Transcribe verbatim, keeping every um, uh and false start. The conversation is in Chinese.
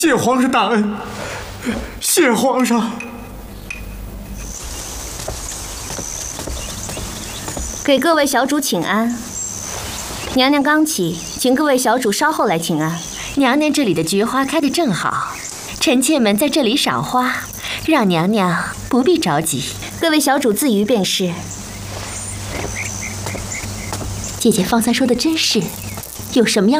谢皇上大恩，谢皇上。 给各位小主请安。娘娘刚起，请各位小主稍后来请安。 娘娘这里的菊花开得正好，臣妾们在这里赏花，让娘娘不必着急。 各位小主自娱便是。 姐姐方才说的真是，有什么要